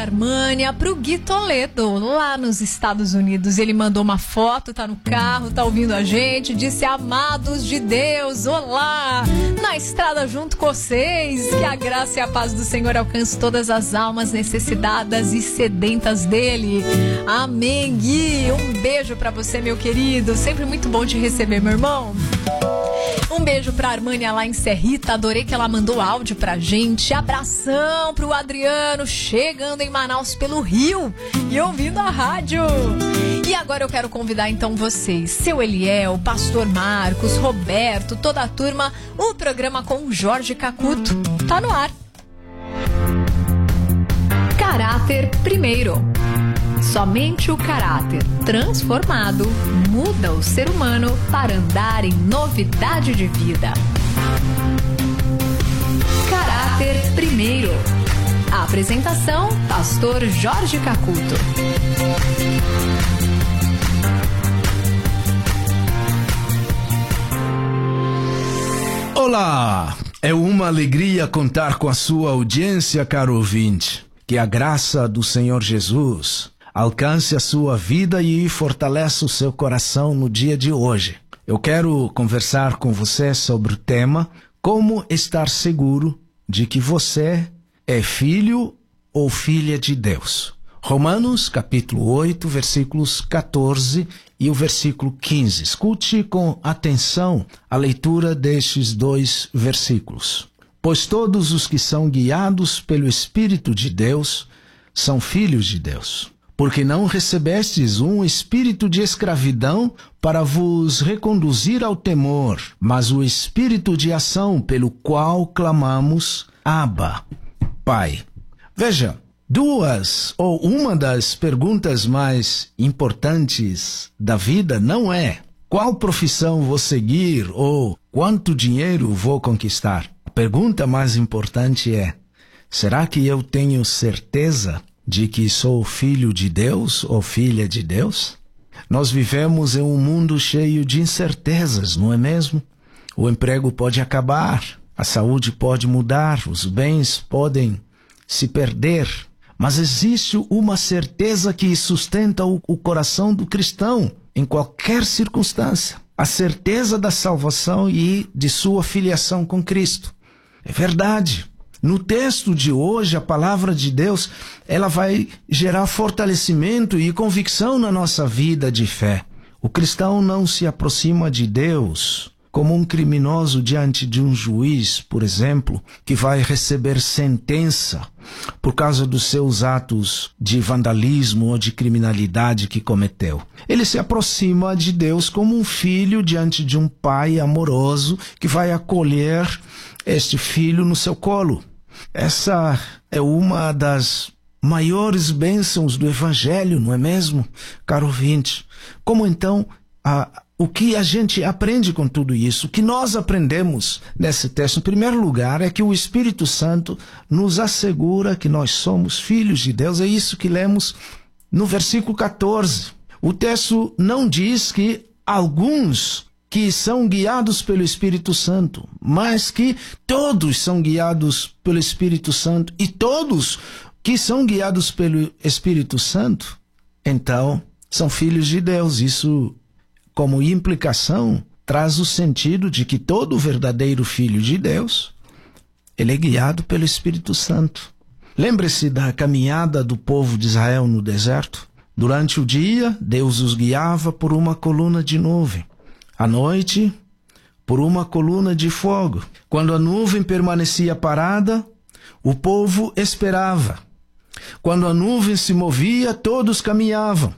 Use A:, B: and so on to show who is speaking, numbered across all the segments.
A: Armânia pro Gui Toledo, lá nos Estados Unidos. Ele mandou uma foto, tá no carro, tá ouvindo a gente, disse: amados de Deus, olá, na estrada junto com vocês, que a graça e a paz do Senhor alcance todas as almas necessitadas e sedentas dele. Amém, Gui. Um beijo pra você, meu querido, sempre muito bom te receber, meu irmão. Um beijo pra Armânia lá em Serrita, adorei que ela mandou áudio pra gente. Abração pro Adriano, chegando em Manaus pelo Rio e ouvindo a rádio. E agora eu quero convidar então vocês, seu Eliel, Pastor Marcos, Roberto, toda a turma, o programa com o Jorge Cacuto tá no ar. Caráter primeiro. Somente o caráter transformado muda o ser humano para andar em novidade de vida. Caráter primeiro. A apresentação, Pastor Jorge Cacuto.
B: Olá! É uma alegria contar com a sua audiência, caro ouvinte. Que a graça do Senhor Jesus alcance a sua vida e fortaleça o seu coração no dia de hoje. Eu quero conversar com você sobre o tema como estar seguro de que você é filho ou filha de Deus. Romanos capítulo 8, versículos 14 e o versículo 15. Escute com atenção a leitura destes dois versículos. Pois todos os que são guiados pelo Espírito de Deus são filhos de Deus. Porque não recebestes um espírito de escravidão para vos reconduzir ao temor, mas o espírito de ação pelo qual clamamos, Abba, Pai. Veja, uma das perguntas mais importantes da vida não é qual profissão vou seguir ou quanto dinheiro vou conquistar. A pergunta mais importante é: será que eu tenho certeza de que sou filho de Deus ou filha de Deus? Nós vivemos em um mundo cheio de incertezas, não é mesmo? O emprego pode acabar, a saúde pode mudar, os bens podem se perder, mas existe uma certeza que sustenta o coração do cristão em qualquer circunstância: a certeza da salvação e de sua filiação com Cristo. É verdade. No texto de hoje, a palavra de Deus, ela vai gerar fortalecimento e convicção na nossa vida de fé. O cristão não se aproxima de Deus como um criminoso diante de um juiz, por exemplo, que vai receber sentença por causa dos seus atos de vandalismo ou de criminalidade que cometeu. Ele se aproxima de Deus como um filho diante de um pai amoroso que vai acolher este filho no seu colo. Essa é uma das maiores bênçãos do Evangelho, não é mesmo, caro ouvinte? Como então, o que a gente aprende com tudo isso? O que nós aprendemos nesse texto, em primeiro lugar, é que o Espírito Santo nos assegura que nós somos filhos de Deus. É isso que lemos no versículo 14. O texto não diz que alguns que são guiados pelo Espírito Santo, mas que todos são guiados pelo Espírito Santo, e todos que são guiados pelo Espírito Santo, então, são filhos de Deus. Isso, como implicação, traz o sentido de que todo verdadeiro filho de Deus, ele é guiado pelo Espírito Santo. Lembre-se da caminhada do povo de Israel no deserto. Durante o dia, Deus os guiava por uma coluna de nuvem. À noite, por uma coluna de fogo. Quando a nuvem permanecia parada, o povo esperava. Quando a nuvem se movia, todos caminhavam.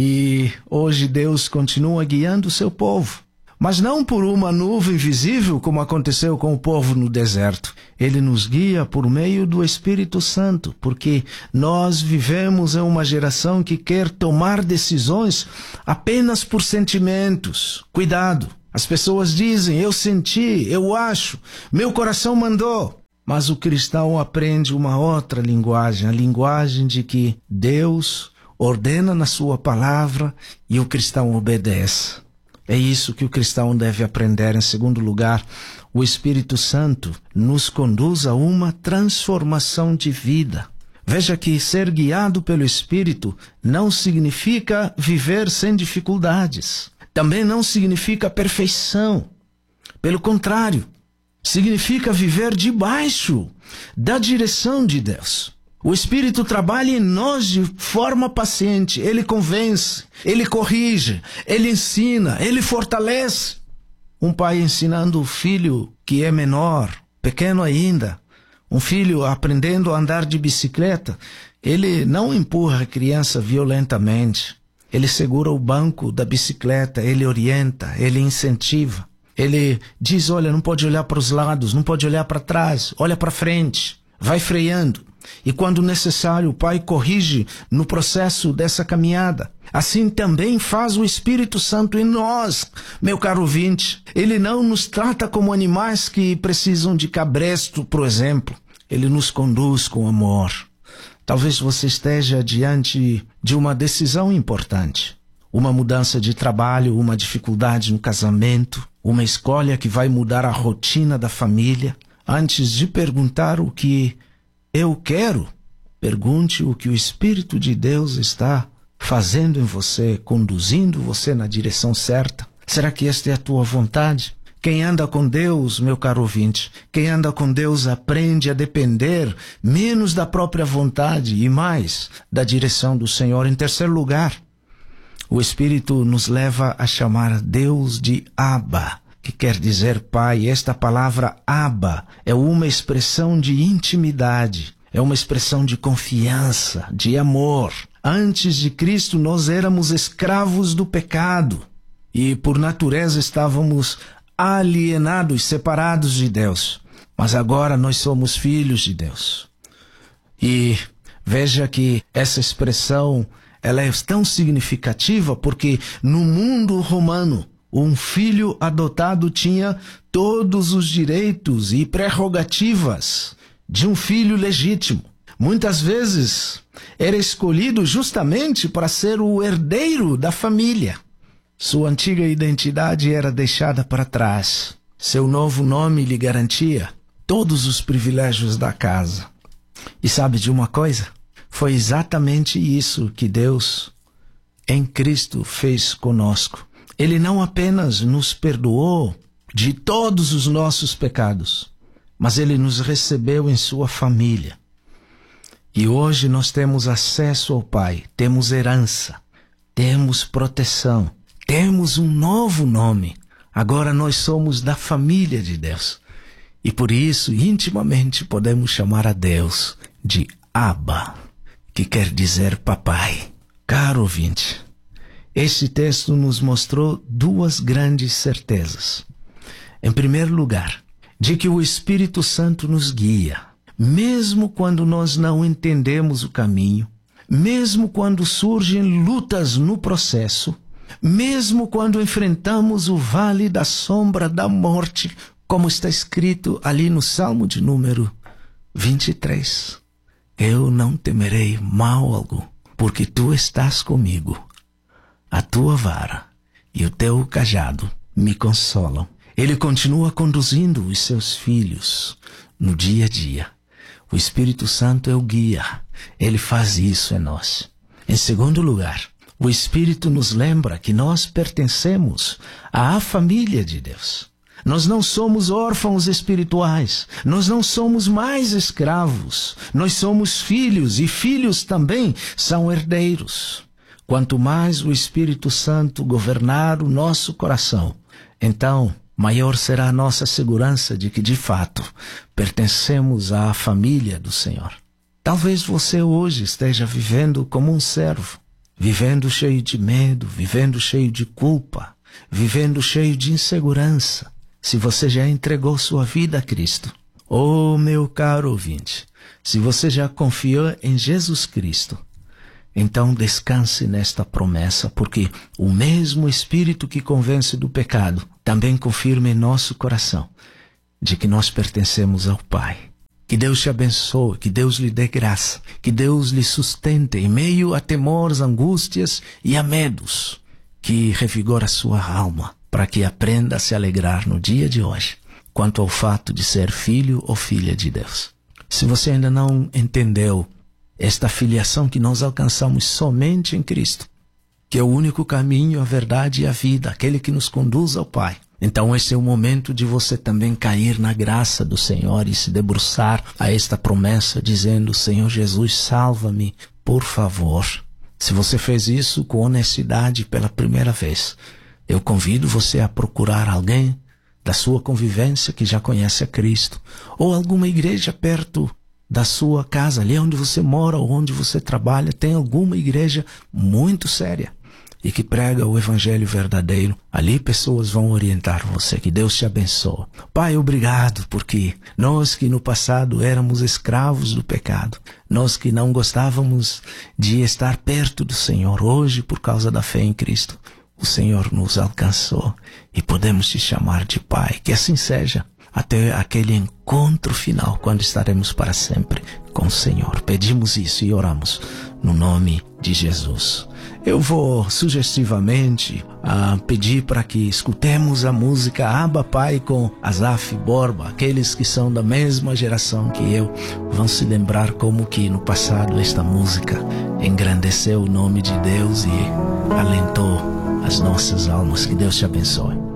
B: E hoje Deus continua guiando o seu povo. Mas não por uma nuvem visível, como aconteceu com o povo no deserto. Ele nos guia por meio do Espírito Santo, porque nós vivemos em uma geração que quer tomar decisões apenas por sentimentos. Cuidado! As pessoas dizem: eu senti, eu acho, meu coração mandou. Mas o cristão aprende uma outra linguagem, a linguagem de que Deus ordena na sua palavra e o cristão obedece. É isso que o cristão deve aprender. Em segundo lugar, o Espírito Santo nos conduz a uma transformação de vida. Veja que ser guiado pelo Espírito não significa viver sem dificuldades. Também não significa perfeição. Pelo contrário, significa viver debaixo da direção de Deus. O Espírito trabalha em nós de forma paciente. Ele convence, ele corrige, ele ensina, ele fortalece. Um pai ensinando o filho que é menor, pequeno ainda, um filho aprendendo a andar de bicicleta, ele não empurra a criança violentamente. Ele segura o banco da bicicleta, ele orienta, ele incentiva. Ele diz, olha, não pode olhar para os lados, não pode olhar para trás, olha para frente, vai freando. E quando necessário, o pai corrige no processo dessa caminhada. Assim também faz o Espírito Santo em nós, meu caro ouvinte. Ele não nos trata como animais que precisam de cabresto, por exemplo. Ele nos conduz com amor. Talvez você esteja diante de uma decisão importante. Uma mudança de trabalho, uma dificuldade no casamento, uma escolha que vai mudar a rotina da família. Antes de perguntar o que eu quero, pergunte o que o Espírito de Deus está fazendo em você, conduzindo você na direção certa. Será que esta é a tua vontade? Quem anda com Deus, meu caro ouvinte, quem anda com Deus aprende a depender menos da própria vontade e mais da direção do Senhor. Em terceiro lugar, o Espírito nos leva a chamar Deus de Abba, que quer dizer Pai. Esta palavra Abba é uma expressão de intimidade, é uma expressão de confiança, de amor. Antes de Cristo, nós éramos escravos do pecado e, por natureza, estávamos alienados, separados de Deus. Mas agora nós somos filhos de Deus. E veja que essa expressão ela é tão significativa porque no mundo romano, um filho adotado tinha todos os direitos e prerrogativas de um filho legítimo. Muitas vezes era escolhido justamente para ser o herdeiro da família. Sua antiga identidade era deixada para trás. Seu novo nome lhe garantia todos os privilégios da casa. E sabe de uma coisa? Foi exatamente isso que Deus, em Cristo, fez conosco. Ele não apenas nos perdoou de todos os nossos pecados, mas Ele nos recebeu em sua família. E hoje nós temos acesso ao Pai, temos herança, temos proteção, temos um novo nome. Agora nós somos da família de Deus. E por isso, intimamente, podemos chamar a Deus de Abba, que quer dizer papai. Caro ouvinte, este texto nos mostrou duas grandes certezas. Em primeiro lugar, de que o Espírito Santo nos guia, mesmo quando nós não entendemos o caminho, mesmo quando surgem lutas no processo, mesmo quando enfrentamos o vale da sombra da morte, como está escrito ali no Salmo de número 23. Eu não temerei mal algum, porque tu estás comigo. A tua vara e o teu cajado me consolam. Ele continua conduzindo os seus filhos no dia a dia. O Espírito Santo é o guia. Ele faz isso em nós. Em segundo lugar, o Espírito nos lembra que nós pertencemos à família de Deus. Nós não somos órfãos espirituais. Nós não somos mais escravos. Nós somos filhos e filhos também são herdeiros. Quanto mais o Espírito Santo governar o nosso coração, então maior será a nossa segurança de que, de fato, pertencemos à família do Senhor. Talvez você hoje esteja vivendo como um servo, vivendo cheio de medo, vivendo cheio de culpa, vivendo cheio de insegurança. Se você já entregou sua vida a Cristo, oh meu caro ouvinte, se você já confiou em Jesus Cristo, então descanse nesta promessa, porque o mesmo Espírito que convence do pecado também confirma em nosso coração de que nós pertencemos ao Pai. Que Deus te abençoe, que Deus lhe dê graça, que Deus lhe sustente em meio a temores, angústias e a medos, que revigore a sua alma, para que aprenda a se alegrar no dia de hoje, quanto ao fato de ser filho ou filha de Deus. Se você ainda não entendeu esta filiação que nós alcançamos somente em Cristo, que é o único caminho, a verdade e a vida, aquele que nos conduz ao Pai. Então esse é o momento de você também cair na graça do Senhor e se debruçar a esta promessa, dizendo: Senhor Jesus, salva-me, por favor. Se você fez isso com honestidade pela primeira vez, eu convido você a procurar alguém da sua convivência que já conhece a Cristo, ou alguma igreja perto da sua casa, ali onde você mora ou onde você trabalha, tem alguma igreja muito séria e que prega o evangelho verdadeiro. Ali pessoas vão orientar você. Que Deus te abençoe. Pai, obrigado, porque nós que no passado éramos escravos do pecado, nós que não gostávamos de estar perto do Senhor, hoje, por causa da fé em Cristo, o Senhor nos alcançou e podemos te chamar de Pai. Que assim seja, até aquele encontro final, quando estaremos para sempre com o Senhor. Pedimos isso e oramos no nome de Jesus. Eu vou sugestivamente pedir para que escutemos a música Abba Pai com Asaf Borba. Aqueles que são da mesma geração que eu vão se lembrar como que no passado esta música engrandeceu o nome de Deus e alentou as nossas almas. Que Deus te abençoe.